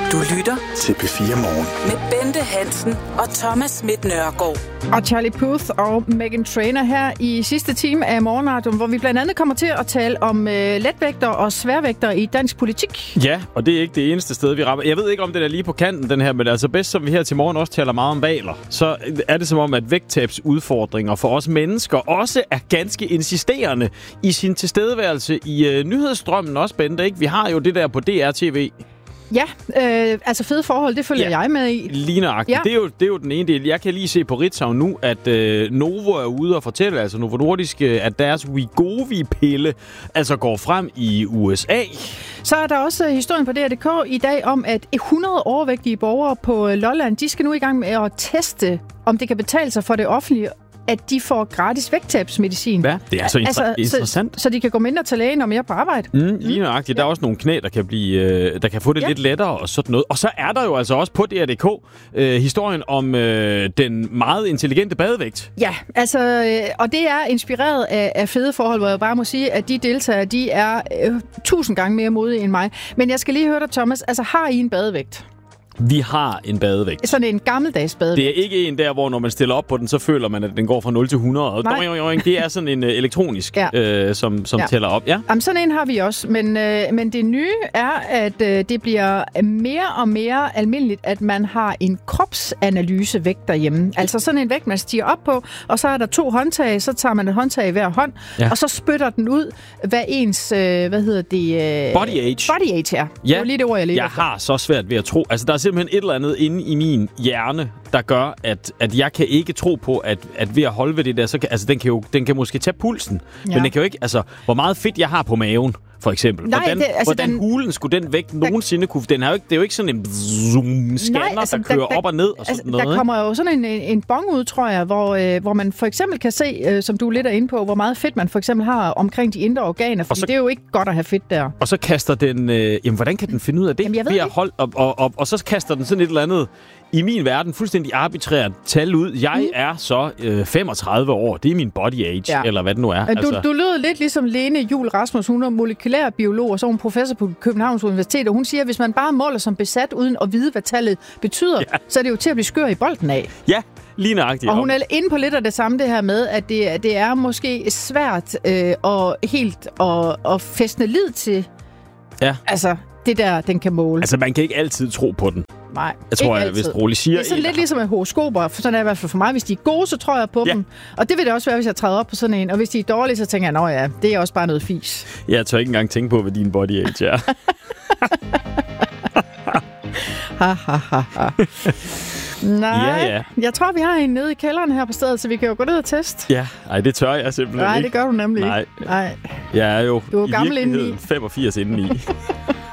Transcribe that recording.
Du lytter til P4 Morgen med Bente Hansen og Thomas Schmidt Nørgaard. Og Charlie Puth og Meghan Trainor her i sidste time af morgenradioen, hvor vi blandt andet kommer til at tale om letvægter og sværvægter i dansk politik. Ja, og det er ikke det eneste sted, vi rammer. Jeg ved ikke, om den er lige på kanten, den her, men altså bedst som vi her til morgen også taler meget om valer, så er det som om, at vægttabsudfordringer for os mennesker også er ganske insisterende i sin tilstedeværelse i nyhedsstrømmen også, Bente, ikke? Vi har jo det der på DR-TV. Ja, altså fede forhold, det følger jeg med i. Lige nøjagtigt. Ja. Det er jo den ene del. Jeg kan lige se på Ritzau nu, at Novo er ude og fortælle, altså Novo Nordisk, at deres Wegovy-pille altså går frem i USA. Så er der også historien på DR.dk i dag om, at 100 overvægtige borgere på Lolland, de skal nu i gang med at teste, om det kan betale sig for det offentlige, at de får gratis vægttabsmedicin. Ja, det er så interessant. Så de kan gå mindre til lægen og mere på arbejde. Lige nøjagtigt. Der er også nogle knæ, der kan få det lidt lettere og sådan noget. Og så er der jo altså også på DR.dk historien om den meget intelligente badevægt. Ja, altså, og det er inspireret af fede forhold, hvor jeg bare må sige, at de deltagere, de er 1000 gange mere modige end mig. Men jeg skal lige høre dig, Thomas, altså har I en badevægt? Vi har en badevægt. Sådan en gammeldags badevægt. Det er ikke en der, hvor når man stiller op på den, så føler man, at den går fra 0 til 100. Det er sådan en elektronisk, som tæller op. Ja? Jamen, sådan en har vi også. Men det nye er, at det bliver mere og mere almindeligt, at man har en kropsanalysevægt derhjemme. Altså sådan en vægt, man stiger op på, og så er der 2 håndtag, så tager man et håndtag i hver hånd, og så spytter den ud, hvad ens, body age. Body age, ja. Det er lige det ord, jeg lige har så svært ved at tro. Altså, der er simpelthen et eller andet inde i min hjerne, der gør, at jeg kan ikke tro på, at ved at holde ved det der, så kan, altså den kan måske tage pulsen, men den kan jo ikke, altså hvor meget fedt jeg har på maven, for eksempel. Nej, hvordan hulen skulle den vægt nogensinde kunne... Det er jo ikke sådan en scanner, der kører op og ned og sådan noget. Der kommer jo sådan en bong ud, tror jeg, hvor man for eksempel kan se, som du er lidt inde på, hvor meget fedt man for eksempel har omkring de indre organer, for det er jo ikke godt at have fedt der. Og så kaster den... jamen, hvordan kan den finde ud af det? Jamen, jeg ved ikke. Og så kaster den sådan et eller andet... I min verden fuldstændig arbitrært tal ud. Jeg er så 35 år. Det er min body age, eller hvad det nu er. Du lød lidt ligesom Lene Juhl Rasmus. Hun er molekylærbiolog, og så er hun professor på Københavns Universitet, og hun siger, at hvis man bare måler som besat, uden at vide, hvad tallet betyder, så er det jo til at blive skør i bolden af. Ja, lige nøjagtigt. Og hun er inde på lidt af det samme, det her med, at det er måske svært at fæstne lid til. Ja. Altså, det der, den kan måle. Altså, man kan ikke altid tro på den. Nej, jeg tror, jeg vist roligt siger. Det er sådan lidt ligesom med horoskoper, for sådan er det i hvert fald for mig. Hvis de er gode, så tror jeg på dem. Og det vil det også være, hvis jeg træder op på sådan en. Og hvis de er dårlige, så tænker jeg, det er også bare noget fis. Jeg tør ikke engang tænke på, hvad din body age er. Nej, jeg tror, vi har en nede i kælderen her på stedet, så vi kan jo gå ned og teste. Ja, nej, det tør jeg simpelthen ikke. Nej, det gør du nemlig ikke. Nej. Jeg er jo i gammel indeni. 85 indeni.